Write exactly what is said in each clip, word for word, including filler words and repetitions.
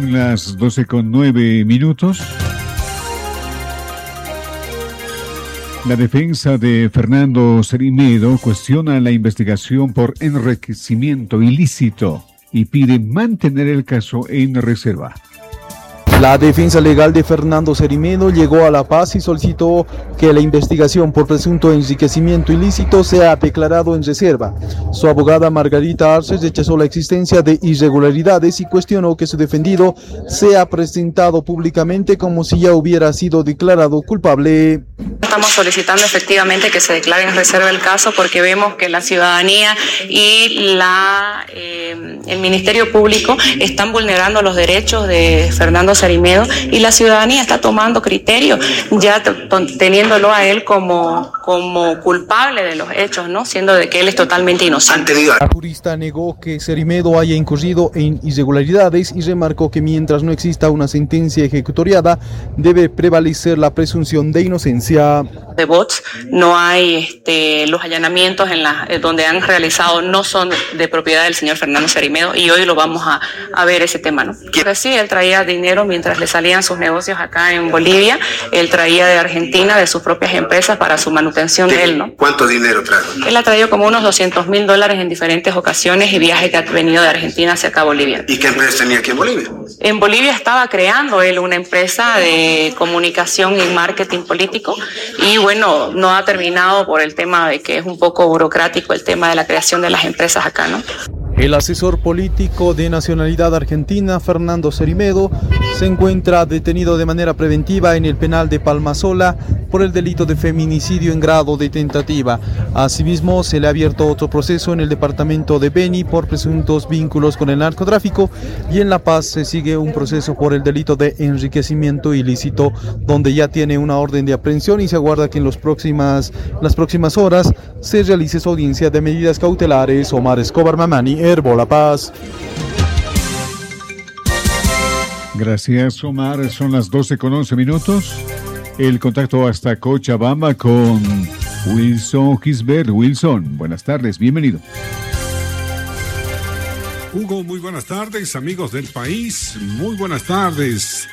Son las doce con nueve minutos. La defensa de Fernando Cerimedo cuestiona la investigación por enriquecimiento ilícito y pide mantener el caso en reserva. La defensa legal de Fernando Cerimedo llegó a La Paz y solicitó que la investigación por presunto enriquecimiento ilícito sea declarado en reserva. Su abogada Margarita Arce rechazó la existencia de irregularidades y cuestionó que su defendido sea presentado públicamente como si ya hubiera sido declarado culpable. Estamos solicitando efectivamente que se declare en reserva el caso porque vemos que la ciudadanía y la, eh, el Ministerio Público están vulnerando los derechos de Fernando Cerimedo y la ciudadanía está tomando criterio ya t- teniéndolo a él como, como culpable de los hechos, ¿no? Siendo de que él es totalmente inocente. La jurista negó que Cerimedo haya incurrido en irregularidades y remarcó que mientras no exista una sentencia ejecutoriada debe prevalecer la presunción de inocencia. De bots, no hay este, los allanamientos en la, eh, donde han realizado no son de propiedad del señor Fernando Cerimedo y hoy lo vamos a, a ver ese tema, ¿no? Porque sí, él traía dinero mientras le salían sus negocios acá en Bolivia, él traía de Argentina, de sus propias empresas para su manutención de él, ¿no? ¿Cuánto dinero trajo? Él ha traído como unos doscientos mil dólares en diferentes ocasiones y viajes que ha venido de Argentina hacia acá a Bolivia. ¿Y qué empresa tenía aquí en Bolivia? En Bolivia estaba creando él una empresa de comunicación y marketing político y bueno, no ha terminado por el tema de que es un poco burocrático el tema de la creación de las empresas acá, ¿no? El asesor político de nacionalidad argentina, Fernando Cerimedo, se encuentra detenido de manera preventiva en el penal de Palmasola por el delito de feminicidio en grado de tentativa. Asimismo, se le ha abierto otro proceso en el departamento de Beni por presuntos vínculos con el narcotráfico y en La Paz se sigue un proceso por el delito de enriquecimiento ilícito, donde ya tiene una orden de aprehensión y se aguarda que en los próximas, las próximas horas se realice su audiencia de medidas cautelares. Omar Escobar Mamani, Herbo, La Paz. Gracias, Omar. Son las doce con once minutos. El contacto hasta Cochabamba con Wilson Gisbert. Wilson, buenas tardes, bienvenido. Hugo, muy buenas tardes, amigos del país, muy buenas tardes.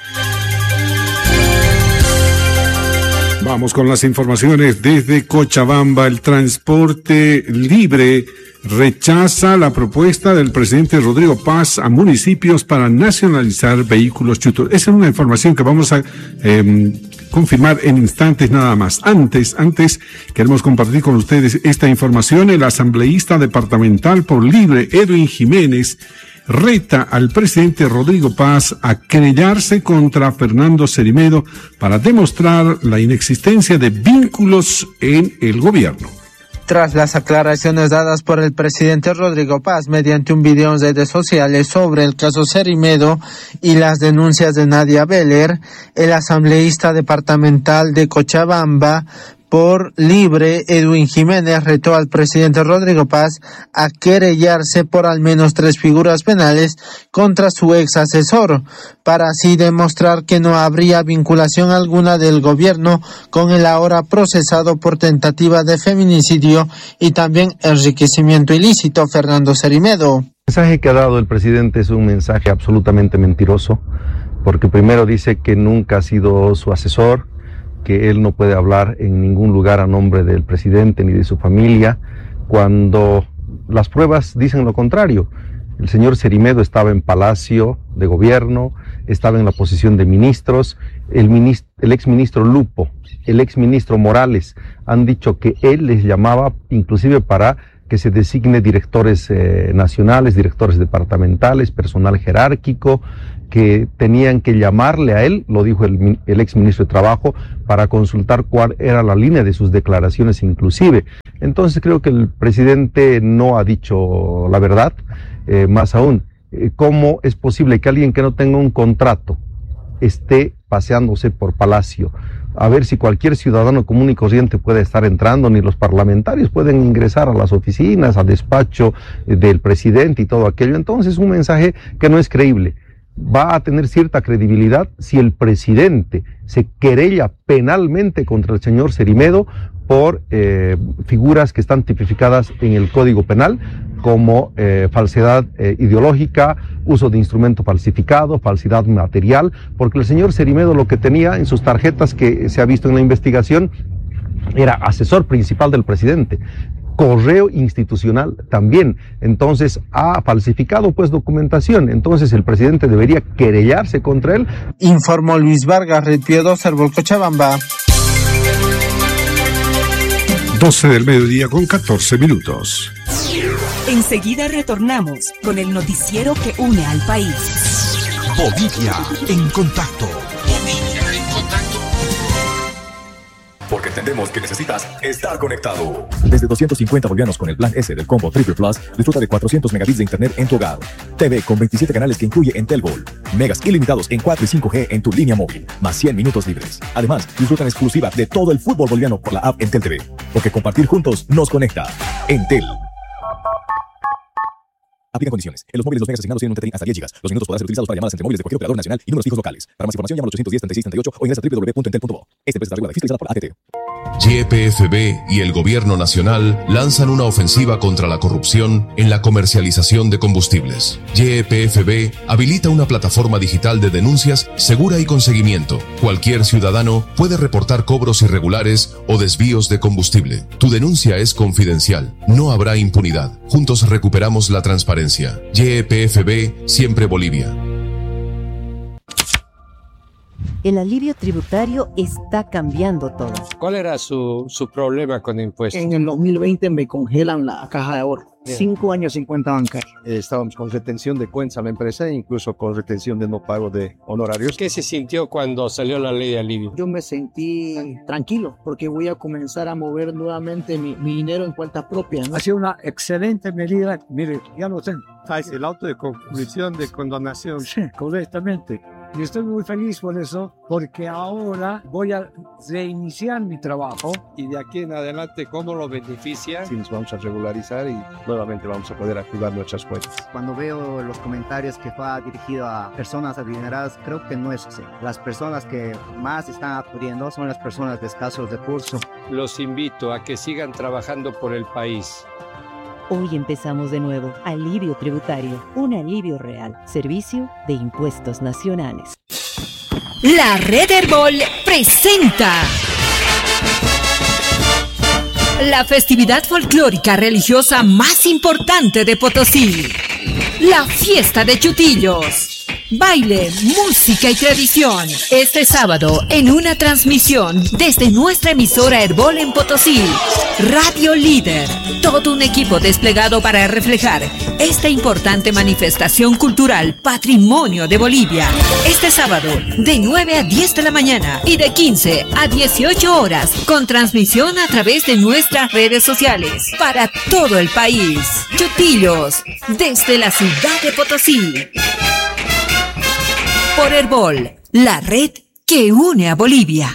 Vamos con las informaciones desde Cochabamba. El transporte libre rechaza la propuesta del presidente Rodrigo Paz a municipios para nacionalizar vehículos chutos. Esa es una información que vamos a eh, confirmar en instantes nada más. Antes, antes queremos compartir con ustedes esta información. El asambleísta departamental por Libre, Edwin Jiménez, reta al presidente Rodrigo Paz a querellarse contra Fernando Cerimedo para demostrar la inexistencia de vínculos en el gobierno. Tras las aclaraciones dadas por el presidente Rodrigo Paz mediante un video en redes sociales sobre el caso Cerimedo y las denuncias de Nadia Beller, el asambleísta departamental de Cochabamba por Libre, Edwin Jiménez, retó al presidente Rodrigo Paz a querellarse por al menos tres figuras penales contra su ex asesor, para así demostrar que no habría vinculación alguna del gobierno con el ahora procesado por tentativa de feminicidio y también enriquecimiento ilícito Fernando Cerimedo. El mensaje que ha dado el presidente es un mensaje absolutamente mentiroso, porque primero dice que nunca ha sido su asesor, que él no puede hablar en ningún lugar a nombre del presidente ni de su familia, cuando las pruebas dicen lo contrario. El señor Cerimedo estaba en Palacio de Gobierno, estaba en la posición de ministros, el, minist- el exministro Lupo, el exministro Morales han dicho que él les llamaba inclusive para que se designe directores eh, nacionales, directores departamentales, personal jerárquico, que tenían que llamarle a él, lo dijo el, el exministro de Trabajo, para consultar cuál era la línea de sus declaraciones inclusive. Entonces creo que el presidente no ha dicho la verdad, eh, más aún, eh, ¿cómo es posible que alguien que no tenga un contrato esté paseándose por Palacio? A ver si cualquier ciudadano común y corriente puede estar entrando, ni los parlamentarios pueden ingresar a las oficinas, al despacho del presidente y todo aquello. Entonces, un mensaje que no es creíble. Va a tener cierta credibilidad si el presidente se querella penalmente contra el señor Cerimedo por eh, figuras que están tipificadas en el Código Penal como eh, falsedad eh, ideológica, uso de instrumento falsificado, falsidad material, porque el señor Cerimedo lo que tenía en sus tarjetas que se ha visto en la investigación era asesor principal del presidente, correo institucional también, entonces ha falsificado pues documentación, entonces el presidente debería querellarse contra él. Informó Luis Vargas, Red Piedras, Cochabamba. doce del mediodía con catorce minutos. Enseguida retornamos con el noticiero que une al país. Bolivia en contacto. Bolivia en contacto. Porque entendemos que necesitas estar conectado. Desde doscientos cincuenta bolivianos con el plan S del combo Triple Plus, disfruta de cuatrocientos megabits de internet en tu hogar. T V con veintisiete canales que incluye Entelbol. Megas ilimitados en cuatro y cinco G en tu línea móvil, más cien minutos libres. Además, disfruta en exclusiva de todo el fútbol boliviano por la app Entel T V. Porque compartir juntos nos conecta. Entel. Aplica condiciones. En los móviles los megas asignados tienen un tetrín hasta diez gigas. Los minutos podrán ser utilizados para llamadas entre móviles de cualquier operador nacional y números fijos locales. Para más información llama al ochocientos diez, treinta y seis, treinta y ocho o ingresa a doble u doble u doble u punto entel punto bo. Esta empresa está regulada y fiscalizada por A T T. Y P F B y el Gobierno Nacional lanzan una ofensiva contra la corrupción en la comercialización de combustibles. Y P F B habilita una plataforma digital de denuncias segura y con seguimiento. Cualquier ciudadano puede reportar cobros irregulares o desvíos de combustible. Tu denuncia es confidencial. No habrá impunidad. Juntos recuperamos la transparencia. Y P F B, siempre Bolivia. El alivio tributario está cambiando todo. ¿Cuál era su, su problema con impuestos? En el dos mil veinte me congelan la caja de ahorro. Bien. Cinco años sin cuenta bancaria. Eh, estábamos con retención de cuentas a la empresa e incluso con retención de no pago de honorarios. ¿Qué se sintió cuando salió la ley de alivio? Yo me sentí tranquilo porque voy a comenzar a mover nuevamente mi, mi dinero en cuenta propia, ¿no? Ha sido una excelente medida. Mire, ya lo tengo. El auto de conclusión de condonación. Sí, correctamente. Y estoy muy feliz por eso, porque ahora voy a reiniciar mi trabajo. Y de aquí en adelante, ¿cómo lo beneficia? Sí, nos vamos a regularizar y nuevamente vamos a poder activar nuestras cuentas. Cuando veo los comentarios que fue dirigido a personas adineradas, creo que no es así. Las personas que más están acudiendo son las personas de escasos recursos. Los invito a que sigan trabajando por el país. Hoy empezamos de nuevo. Alivio tributario. Un alivio real. Servicio de Impuestos Nacionales. La Red Herbol presenta la festividad folclórica religiosa más importante de Potosí. La Fiesta de Chutillos. Baile, música y tradición. Este sábado, en una transmisión desde nuestra emisora Herbol en Potosí, Radio Líder. Todo un equipo desplegado para reflejar esta importante manifestación cultural, patrimonio de Bolivia. Este sábado, de nueve a diez de la mañana y de quince a dieciocho horas, con transmisión a través de nuestras redes sociales para todo el país. Chutillos, desde la ciudad de Potosí. Por Herbol, la red que une a Bolivia.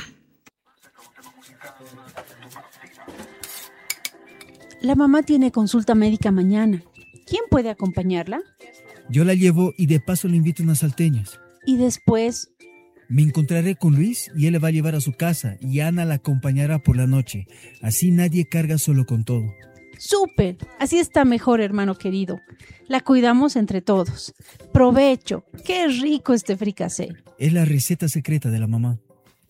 La mamá tiene consulta médica mañana. ¿Quién puede acompañarla? Yo la llevo y de paso le invito unas salteñas. ¿Y después? Me encontraré con Luis y él le va a llevar a su casa y Ana la acompañará por la noche. Así nadie carga solo con todo. ¡Súper! Así está mejor, hermano querido. La cuidamos entre todos. ¡Provecho! ¡Qué rico este fricasé! Es la receta secreta de la mamá.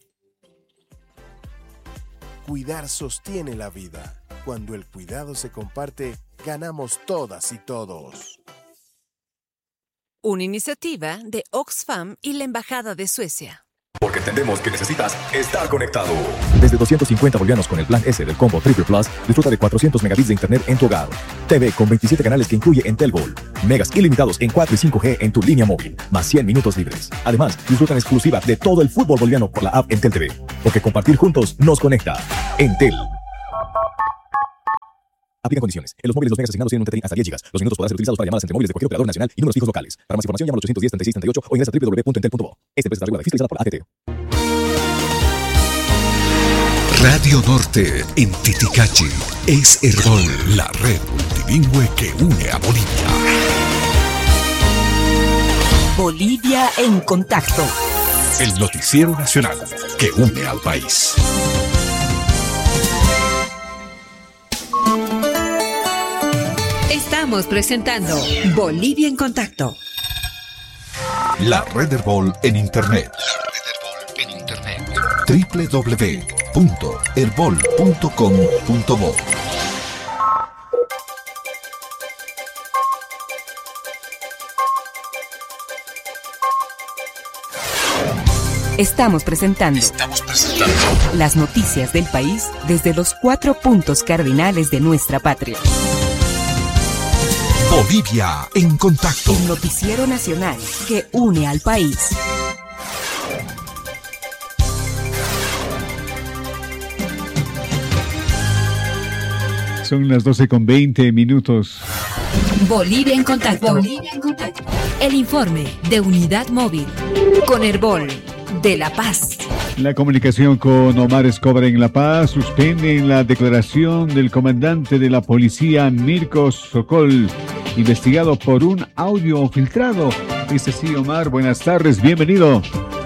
Cuidar sostiene la vida. Cuando el cuidado se comparte, ganamos todas y todos. Una iniciativa de Oxfam y la Embajada de Suecia. Porque entendemos que necesitas estar conectado. Desde doscientos cincuenta bolivianos con el plan S del combo Triple Plus, disfruta de cuatrocientos megabits de internet en tu hogar. T V con veintisiete canales que incluye Entelbol. Megas ilimitados en cuatro y cinco G en tu línea móvil, más cien minutos libres. Además, disfruta en exclusiva de todo el fútbol boliviano por la app Entel T V. Porque compartir juntos nos conecta. Entel. Aplica condiciones. En los móviles los megas asignados tienen un tetrín hasta diez gigas. Los minutos podrán ser utilizados para llamadas entre móviles de cualquier operador nacional y números fijos locales. Para más información llama al ochocientos diez, treinta y seis, treinta y ocho o ingresa a doble u doble u doble u punto entel punto bo. Esta empresa está regulada y fiscalizada por A T T. Radio Norte en Titicachi es Herbol, la red multilingüe que une a Bolivia. Bolivia en contacto. El noticiero nacional que une al país. Estamos presentando Bolivia en Contacto. La Red Herbol en Internet. La Red Herbol en Internet. doble u doble u doble u punto herbol punto com punto bo. Estamos presentando, Estamos presentando las noticias del país desde los cuatro puntos cardinales de nuestra patria. Bolivia en Contacto. El noticiero nacional que une al país. Son las doce con veinte minutos. Bolivia en Contacto. Bolivia en Contacto. El informe de Unidad Móvil con Herbol de La Paz. La comunicación con Omar Escobar en La Paz. Suspenden la declaración del comandante de la policía, Mirko Sokol, investigado por un audio filtrado. Dice sí, Omar, buenas tardes, bienvenido.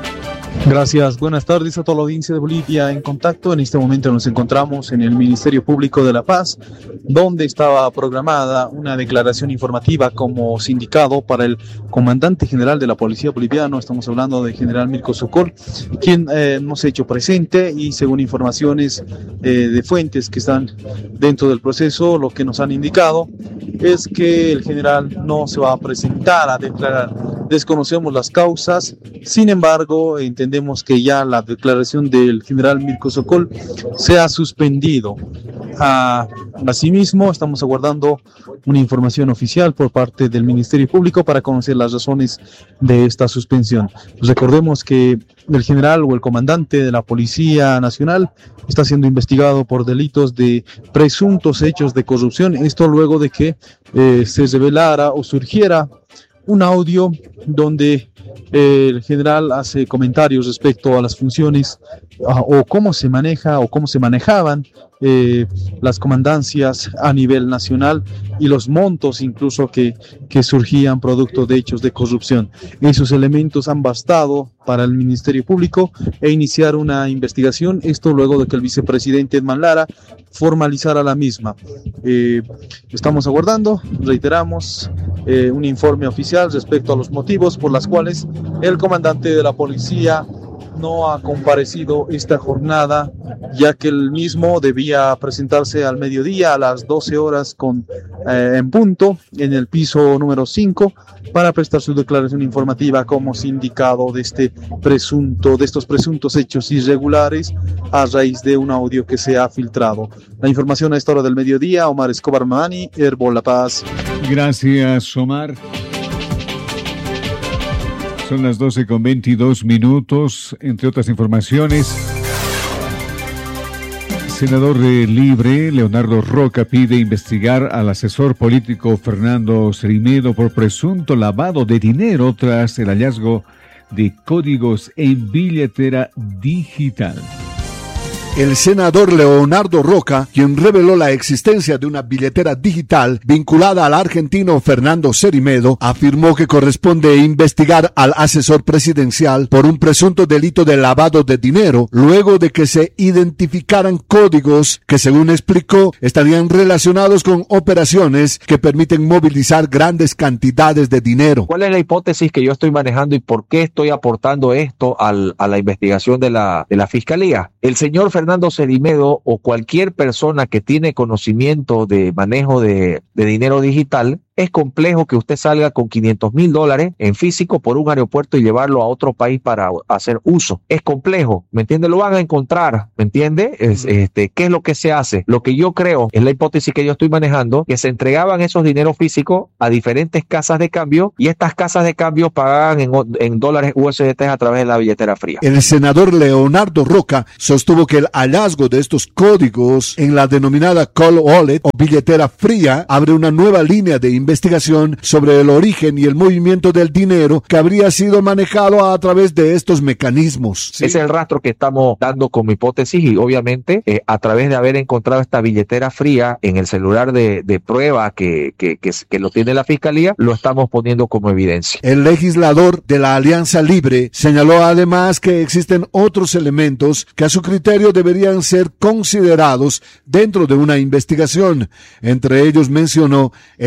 Gracias, buenas tardes a toda la audiencia de Bolivia en Contacto. En este momento nos encontramos en el Ministerio Público de La Paz, donde estaba programada una declaración informativa como sindicado para el comandante general de la Policía Boliviana. Estamos hablando de general Mirko Sokol, quien eh, nos ha hecho presente y según informaciones eh, de fuentes que están dentro del proceso, lo que nos han indicado es que el general no se va a presentar a declarar. Desconocemos las causas, sin embargo, entendemos que ya la declaración del general Mirko Sokol se ha suspendido. Ah, asimismo, estamos aguardando una información oficial por parte del Ministerio Público para conocer las razones de esta suspensión. Recordemos que el general o el comandante de la Policía Nacional está siendo investigado por delitos de presuntos hechos de corrupción. Esto luego de que eh, se revelara o surgiera un audio donde eh, el general hace comentarios respecto a las funciones a, o cómo se maneja o cómo se manejaban eh, las comandancias a nivel nacional y los montos incluso que, que surgían producto de hechos de corrupción. Esos elementos han bastado para el Ministerio Público e iniciar una investigación, esto luego de que el vicepresidente Edman Lara formalizara la misma. Eh, estamos aguardando, reiteramos, eh, un informe oficial respecto a los motivos por los cuales el comandante de la policía no ha comparecido esta jornada, ya que el mismo debía presentarse al mediodía a las doce horas con, eh, en punto en el piso número cinco para prestar su declaración informativa como sindicado de este presunto, de estos presuntos hechos irregulares a raíz de un audio que se ha filtrado. La información a esta hora del mediodía, Omar Escobar Mamani, Herbol La Paz. Gracias, Omar. Son las doce con veintidós minutos, entre otras informaciones. Senador de Libre, Leonardo Roca, pide investigar al asesor político Fernando Cerimedo por presunto lavado de dinero tras el hallazgo de códigos en billetera digital. El senador Leonardo Roca, quien reveló la existencia de una billetera digital vinculada al argentino Fernando Cerimedo, afirmó que corresponde investigar al asesor presidencial por un presunto delito de lavado de dinero, luego de que se identificaran códigos que, según explicó, estarían relacionados con operaciones que permiten movilizar grandes cantidades de dinero. ¿Cuál es la hipótesis que yo estoy manejando y por qué estoy aportando esto al, a la investigación de la, de la Fiscalía? El señor Fernando Cerimedo o cualquier persona que tiene conocimiento de manejo de, de dinero digital, es complejo que usted salga con quinientos mil dólares en físico por un aeropuerto y llevarlo a otro país para hacer uso. Es complejo, ¿me entiende? Lo van a encontrar, ¿me entiende? Es, este, ¿qué es lo que se hace? Lo que yo creo, es la hipótesis que yo estoy manejando, que se entregaban esos dineros físicos a diferentes casas de cambio y estas casas de cambio pagaban en, en dólares U S D T a través de la billetera fría. El senador Leonardo Roca sostuvo que el hallazgo de estos códigos en la denominada Cold Wallet o billetera fría abre una nueva línea de investigación sobre el origen y el movimiento del dinero que habría sido manejado a través de estos mecanismos. Sí. Ese es el rastro que estamos dando como hipótesis y obviamente eh, a través de haber encontrado esta billetera fría en el celular de, de prueba que, que, que, que lo tiene la Fiscalía, lo estamos poniendo como evidencia. El legislador de la Alianza Libre señaló además que existen otros elementos que a su criterio deberían ser considerados dentro de una investigación. Entre ellos mencionó el dinero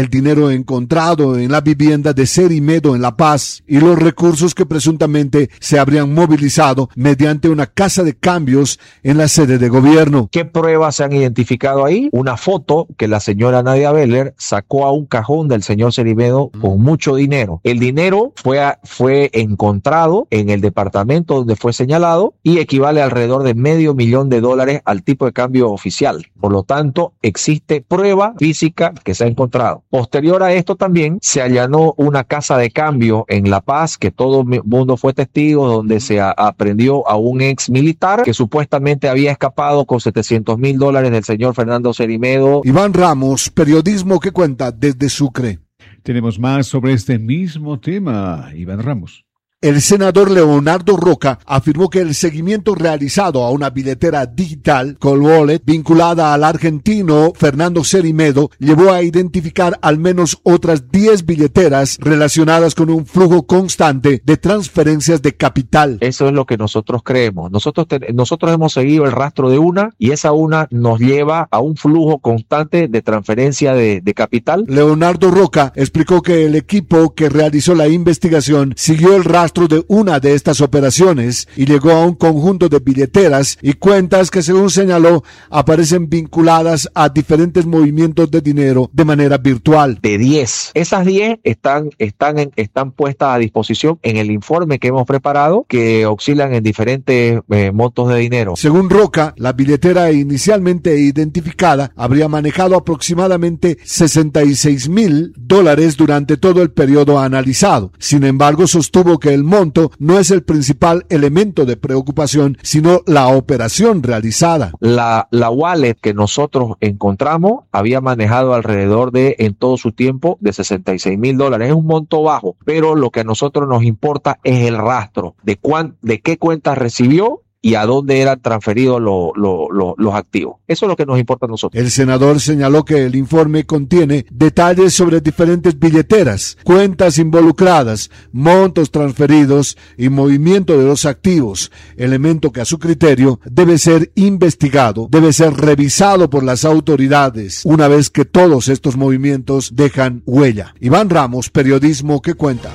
dinero encontrado en la vivienda de Cerimedo en La Paz y los recursos que presuntamente se habrían movilizado mediante una casa de cambios en la sede de gobierno. ¿Qué pruebas se han identificado ahí? Una foto que la señora Nadia Beller sacó a un cajón del señor Cerimedo con mucho dinero. El dinero fue, a, fue encontrado en el departamento donde fue señalado y equivale a alrededor de medio millón de dólares al tipo de cambio oficial. Por lo tanto, existe prueba física que se ha encontrado. Posterior a esto también se allanó una casa de cambio en La Paz, que todo el mundo fue testigo, donde se a, aprendió a un ex militar que supuestamente había escapado con setecientos mil dólares del señor Fernando Cerimedo. Iván Ramos, periodismo que cuenta desde Sucre. Tenemos más sobre este mismo tema, Iván Ramos. El senador Leonardo Roca afirmó que el seguimiento realizado a una billetera digital, Call Wallet, vinculada al argentino Fernando Cerimedo, llevó a identificar al menos otras diez billeteras relacionadas con un flujo constante de transferencias de capital. Eso es lo que nosotros creemos. Nosotros, te, nosotros hemos seguido el rastro de una y esa una nos lleva a un flujo constante de transferencia de, de capital. Leonardo Roca explicó que el equipo que realizó la investigación siguió el rastro de una de estas operaciones y llegó a un conjunto de billeteras y cuentas que, según señaló, aparecen vinculadas a diferentes movimientos de dinero de manera virtual. De diez. Esas diez están, están, en, están puestas a disposición en el informe que hemos preparado, que oscilan en diferentes eh, montos de dinero. Según Roca, la billetera inicialmente identificada habría manejado aproximadamente sesenta y seis mil dólares durante todo el periodo analizado. Sin embargo, sostuvo que el monto no es el principal elemento de preocupación, sino la operación realizada. La, la wallet que nosotros encontramos había manejado alrededor de, en todo su tiempo, de sesenta y seis mil dólares. Es un monto bajo, pero lo que a nosotros nos importa es el rastro de cuán, de qué cuentas recibió y a dónde eran transferidos lo, lo, lo, los activos. Eso es lo que nos importa a nosotros. El senador señaló que el informe contiene detalles sobre diferentes billeteras, cuentas involucradas, montos transferidos y movimiento de los activos, elemento que a su criterio debe ser investigado, debe ser revisado por las autoridades una vez que todos estos movimientos dejan huella. Iván Ramos, periodismo que cuenta.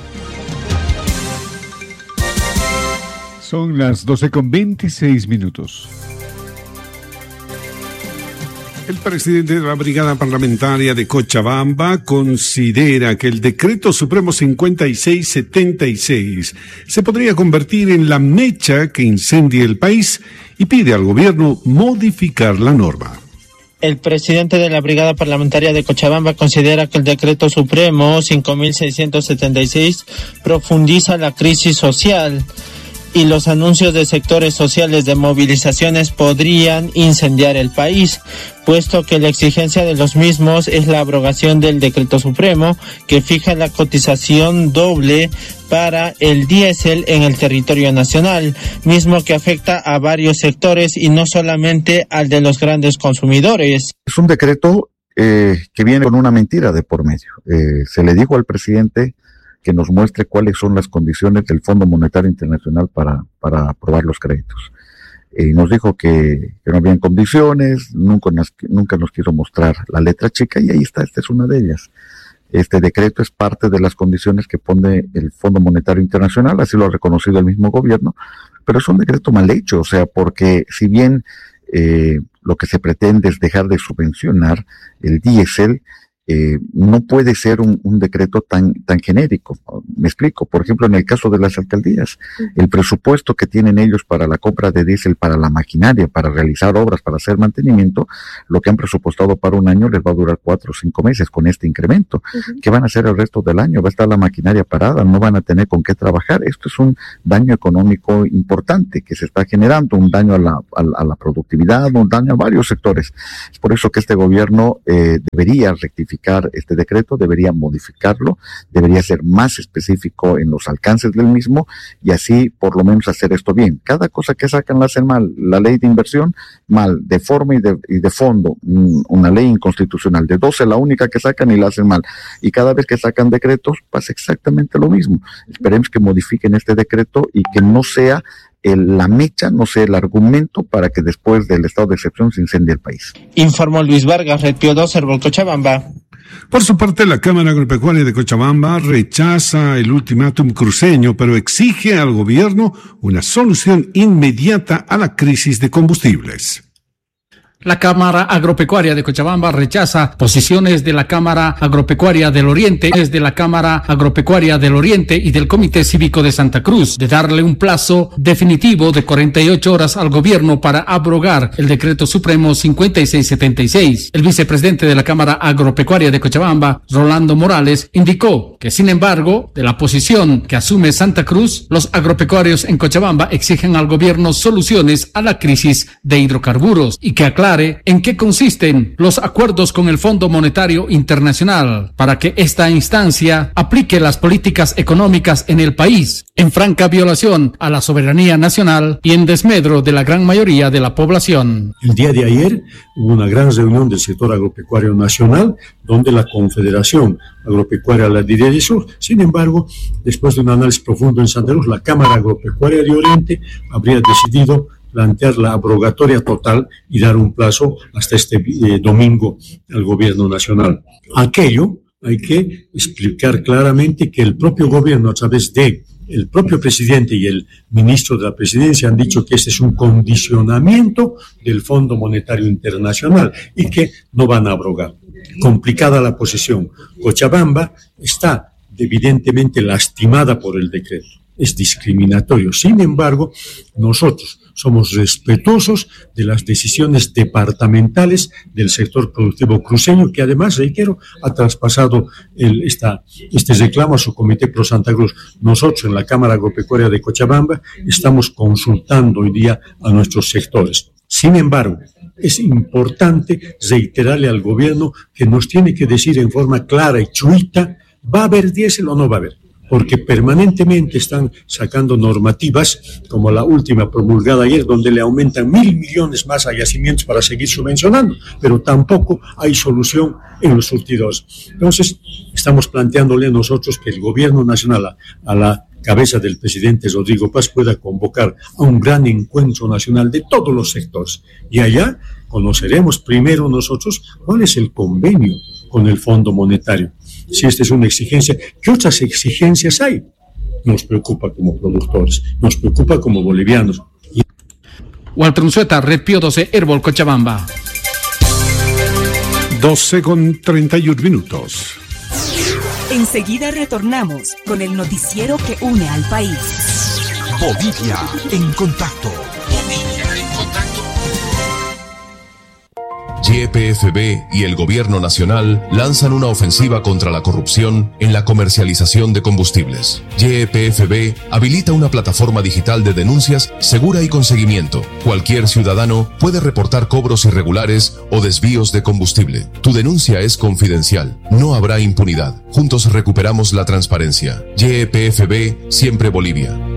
Son las doce con veintiséis minutos. El presidente de la Brigada Parlamentaria de Cochabamba considera que el Decreto Supremo cincuenta y seis setenta y seis se podría convertir en la mecha que incendie el país y pide al gobierno modificar la norma. El presidente de la Brigada Parlamentaria de Cochabamba considera que el Decreto Supremo cinco mil seiscientos setenta y seis profundiza la crisis social y los anuncios de sectores sociales de movilizaciones podrían incendiar el país, puesto que la exigencia de los mismos es la abrogación del Decreto Supremo que fija la cotización doble para el diésel en el territorio nacional, mismo que afecta a varios sectores y no solamente al de los grandes consumidores. Es un decreto eh, que viene con una mentira de por medio. Eh, se le dijo al presidente que nos muestre cuáles son las condiciones del Fondo Monetario Internacional para, para aprobar los créditos. Y nos dijo que, que no habían condiciones, nunca nos, nunca nos quiso mostrar la letra chica y ahí está, esta es una de ellas. Este decreto es parte de las condiciones que pone el Fondo Monetario Internacional, así lo ha reconocido el mismo gobierno, pero es un decreto mal hecho, o sea, porque si bien eh, lo que se pretende es dejar de subvencionar el diésel, Eh, no puede ser un, un decreto tan, tan genérico. Me explico. Por ejemplo, en el caso de las alcaldías, el presupuesto que tienen ellos para la compra de diésel, para la maquinaria, para realizar obras, para hacer mantenimiento, lo que han presupuestado para un año les va a durar cuatro o cinco meses con este incremento. Uh-huh. ¿Qué van a hacer el resto del año? Va a estar la maquinaria parada, no van a tener con qué trabajar. Esto es un daño económico importante que se está generando, un daño a la, a la, a la productividad, un daño a varios sectores. Es por eso que este gobierno eh, debería rectificar este decreto, debería modificarlo, debería ser más específico en los alcances del mismo y así por lo menos hacer esto bien. Cada cosa que sacan la hacen mal. La ley de inversión, mal, de forma y de, y de fondo, una ley inconstitucional. De doce la única que sacan y la hacen mal. Y cada vez que sacan decretos pasa exactamente lo mismo. Esperemos que modifiquen este decreto y que no sea El, la mecha, no sé, el argumento para que después del estado de excepción se incendie el país. Informó Luis Vargas, Red Pio dos, Herbol Cochabamba. Por su parte, la Cámara Agropecuaria de Cochabamba rechaza el ultimátum cruceño, pero exige al gobierno una solución inmediata a la crisis de combustibles. La Cámara Agropecuaria de Cochabamba rechaza posiciones de la Cámara Agropecuaria del Oriente, desde la Cámara Agropecuaria del Oriente y del Comité Cívico de Santa Cruz, de darle un plazo definitivo de cuarenta y ocho horas al gobierno para abrogar el Decreto Supremo cincuenta y seis setenta y seis. El vicepresidente de la Cámara Agropecuaria de Cochabamba, Rolando Morales, indicó que, sin embargo, de la posición que asume Santa Cruz, los agropecuarios en Cochabamba exigen al gobierno soluciones a la crisis de hidrocarburos y que aclara en qué consisten los acuerdos con el Fondo Monetario Internacional para que esta instancia aplique las políticas económicas en el país, en franca violación a la soberanía nacional y en desmedro de la gran mayoría de la población. El día de ayer hubo una gran reunión del sector agropecuario nacional, donde la Confederación Agropecuaria la liderizó. Sin embargo, después de un análisis profundo en Santa Cruz, la Cámara Agropecuaria de Oriente habría decidido plantear la abrogatoria total y dar un plazo hasta este eh, domingo al gobierno nacional. Aquello hay que explicar claramente que el propio gobierno, a través de el propio presidente y el ministro de la presidencia, han dicho que este es un condicionamiento del Fondo Monetario Internacional y que no van a abrogar. Complicada la posición. Cochabamba está evidentemente lastimada por el decreto. Es discriminatorio. Sin embargo, nosotros somos respetuosos de las decisiones departamentales del sector productivo cruceño, que además, reitero, ha traspasado el, esta, este reclamo a su Comité Pro Santa Cruz. Nosotros en la Cámara Agropecuaria de Cochabamba estamos consultando hoy día a nuestros sectores. Sin embargo, es importante reiterarle al gobierno que nos tiene que decir en forma clara y chuita, ¿va a haber diésel o no va a haber? Porque permanentemente están sacando normativas, como la última promulgada ayer, donde le aumentan mil millones más a yacimientos para seguir subvencionando, pero tampoco hay solución en los surtidores. Entonces, estamos planteándole nosotros que el gobierno nacional, a, a la cabeza del presidente Rodrigo Paz, pueda convocar a un gran encuentro nacional de todos los sectores. Y allá conoceremos primero nosotros cuál es el convenio con el Fondo Monetario. Si esta es una exigencia, ¿qué otras exigencias hay? Nos preocupa como productores, nos preocupa como bolivianos. Walter Unzueta, Red Pío doce, Herbol, Cochabamba. doce con treinta y un minutos. Enseguida retornamos con el noticiero que une al país. Bolivia en contacto. Bolivia en contacto. Y P F B y el Gobierno Nacional lanzan una ofensiva contra la corrupción en la comercialización de combustibles. Y P F B habilita una plataforma digital de denuncias segura y con seguimiento. Cualquier ciudadano puede reportar cobros irregulares o desvíos de combustible. Tu denuncia es confidencial. No habrá impunidad. Juntos recuperamos la transparencia. Y P F B, siempre Bolivia.